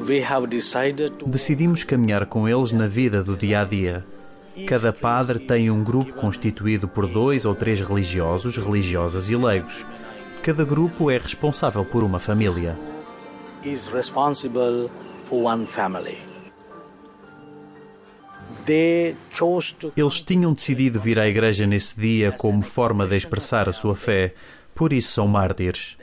Decidimos caminhar com eles na vida do dia a dia. Cada padre tem um grupo constituído por 2 ou 3 religiosos, religiosas e leigos. Cada grupo é responsável por uma família. Eles tinham decidido vir à igreja nesse dia como forma de expressar a sua fé, por isso são mártires.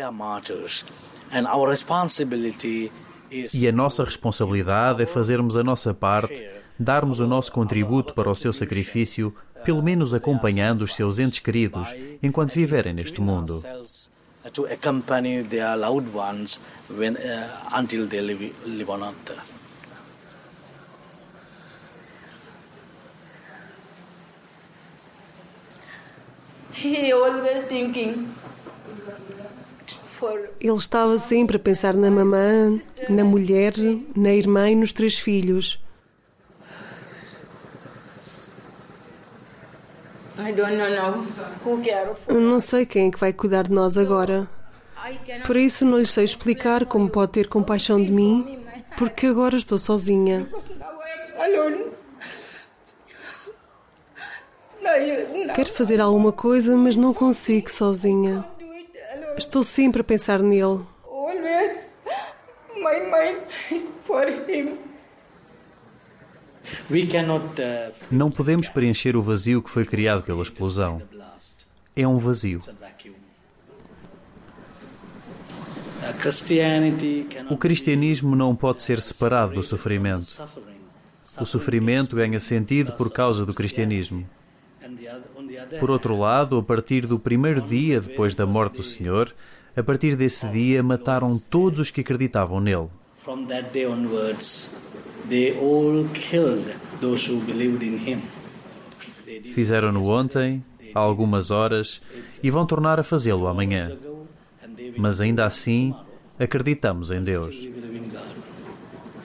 E a nossa responsabilidade é fazermos a nossa parte, darmos o nosso contributo para o seu sacrifício, pelo menos acompanhando os seus entes queridos enquanto viverem neste mundo. Ele estava sempre a pensar na mamã, na mulher, na irmã e nos 3 filhos. Eu não sei quem é que vai cuidar de nós agora. Por isso não lhes sei explicar como pode ter compaixão de mim, porque agora estou sozinha. Quero fazer alguma coisa, mas não consigo sozinha. Estou sempre a pensar nele. Não podemos preencher o vazio que foi criado pela explosão. É um vazio. O cristianismo não pode ser separado do sofrimento. O sofrimento ganha sentido por causa do cristianismo. Por outro lado, a partir do primeiro dia depois da morte do Senhor, a partir desse dia mataram todos os que acreditavam nele. Fizeram-no ontem, há algumas horas, e vão tornar a fazê-lo amanhã. Mas ainda assim, acreditamos em Deus.